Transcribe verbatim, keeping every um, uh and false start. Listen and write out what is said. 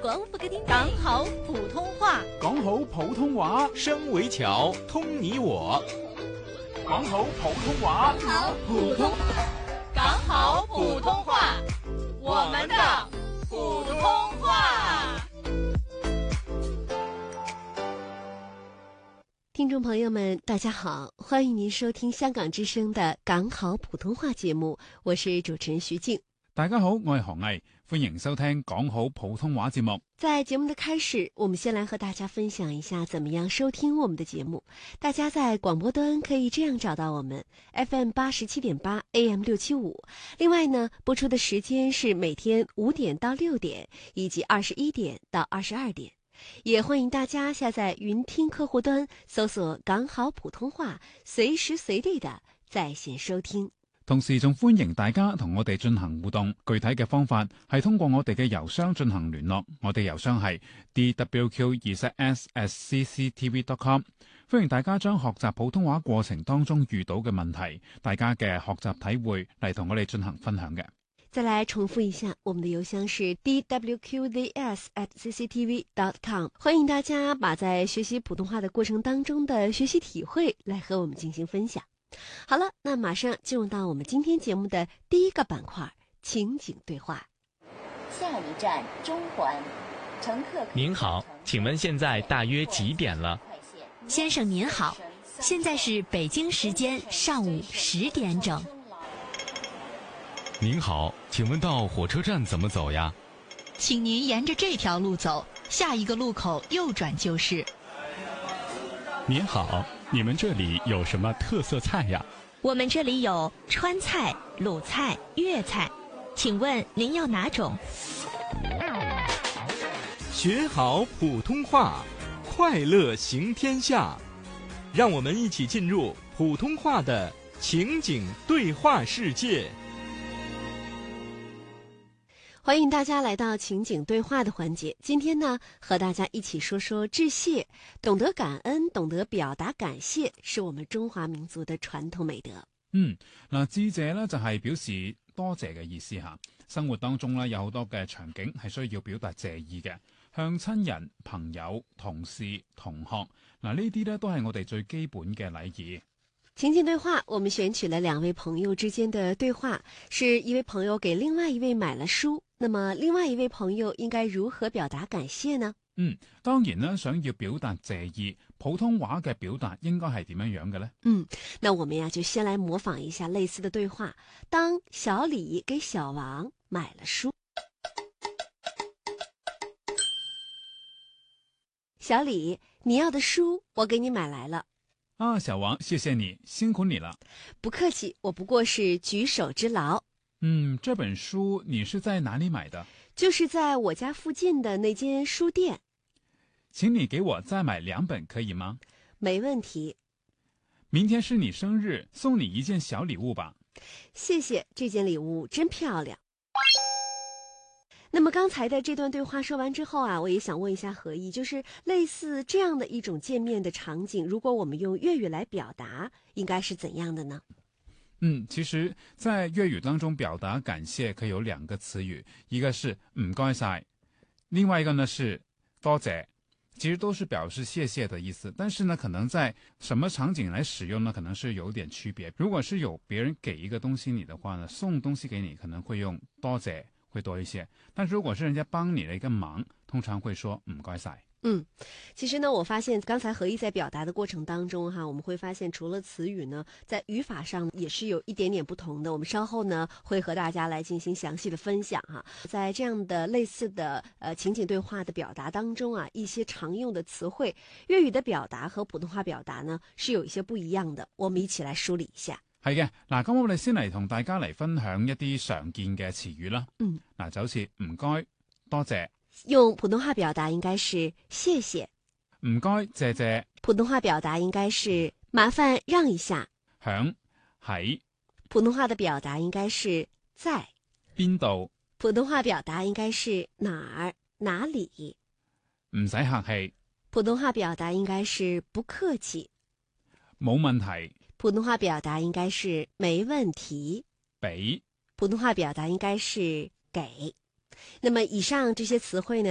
廣府嘅天講好普通話， 講好普通話， 聲為橋，通你我。 講好普通話， 好普通，講好普通話，我們的普通話。 聽眾朋友們，大家好，歡迎您收聽香港之聲的港好普通話節目，我是主持人徐靜。 大家好，我係何毅，歡迎收聽講好普通話節目。 在節目的開始，我們先來和大家分享一下怎麼樣收聽我們的節目。大家在廣播端可以這樣找到我們 F M 八十七點八 A M 六七五。另外呢，播出的時間是每天五點到六點，以及二十一點到二十二點。也歡迎大家下載雲聽客戶端，搜索港好普通話，隨時隨地的在線收聽。 同時仲歡迎大家同我哋進行互動，具體嘅方法係通過我哋嘅郵箱進行聯絡，我哋郵箱係 d w q 二十 s at c c t v dot com。歡迎大家將學習普通話過程當中遇到嘅問題，大家嘅學習體會嚟同我哋進行分享嘅。 再來重複一下，我們的郵箱是 d w q z s at c c t v dot com。歡迎大家把在學習普通話的過程當中的學習體會來和我們進行分享。好了，那馬上進入到我們今天節目的第一個板塊，情景對話。 下一站中環，乘客。 您好，請問現在大約幾點了？ 先生您好，現在是北京時間上午十點整。 您好，請問到火車站怎麼走呀？ 請您沿着這條路走，下一個路口右轉就是。 您好，你們這裡有什麼特色菜呀？ 我們這裡有川菜、魯菜、粵菜，請問您要哪種？ 學好普通話，快樂行天下。讓我們一起進入普通話的情景對話世界。 歡迎大家來到情景對話的環節。今天呢，和大家一起說說致謝。懂得感恩，懂得表達感謝，是我們中華民族的傳統美德。 嗯，嗱，致謝呢就係表示多謝嘅意思吓。生活當中呢，有好多嘅場景係需要表達謝意嘅，向親人、朋友、同事、同學，嗱呢啲呢都係我哋最基本嘅禮儀。 情景對話，我們選取了兩位朋友之間的對話，是一位朋友給另外一位買了書，那麼另外一位朋友應該如何表達感謝呢？ 嗯，當然呢，想要表達謝意，普通話嘅表達應該係點樣樣嘅呢？ 嗯，那我們呀就先來模仿一下類似的對話。當小李給小王買了書，小李，你要的書我給你買來了。 啊，小王，謝謝你，辛苦你了。 不客氣，我不過是舉手之勞。 嗯，這本書你是在哪裡買的？ 就是在我家附近的那間書店。 請你給我再買兩本可以嗎？ 沒問題。 明天是你生日，送你一件小禮物吧。 謝謝，這件禮物真漂亮。那麼剛才的這段對話說完之後啊，我也想問一下何毅，就是類似這樣的一種見面的場景，如果我們用粵語來表達，應該是怎樣的呢？ 嗯，其實在粵語當中表達感謝可以有兩個詞語，一個是唔該晒，另外一個呢是多謝，其實都是表示謝謝的意思，但是呢可能在什麼場景來使用呢，可能是有點區別。如果是有別人給一個東西你的話呢，送東西給你可能會用多謝會多一些，但如果是人家幫你了一個忙，通常會說唔該晒。 嗯，其實呢，我發現剛才何毅在表達的過程當中哈，我們會發現除了詞語呢，在語法上也是有一點點不同的。我們稍後呢會和大家來進行詳細的分享哈。在這樣的類似的呃情景對話的表達當中啊，一些常用的詞彙，粵語的表達和普通話表達呢是有一些不一樣的。我們一起來梳理一下。 係嘅，嗱，咁我哋先嚟同大家嚟分享一啲常見嘅詞語啦。 嗯， 嗱，就好似唔該、多謝。 用普通話表達應該是謝謝。 唔該、謝謝。 普通話表達應該是麻煩讓一下。 響、喺。 普通話的表達應該是在。 邊度？ 普通話表達應該是哪兒、哪裡。 唔使客氣。 普通話表達應該是不客氣。 冇問題。 普通話表達應該是沒問題。 俾。 普通話表達應該是給。那麼以上這些詞彙呢